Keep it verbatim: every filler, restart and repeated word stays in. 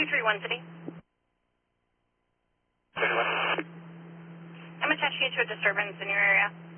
three one City. thirty-one. I'm attaching you to a disturbance in your area.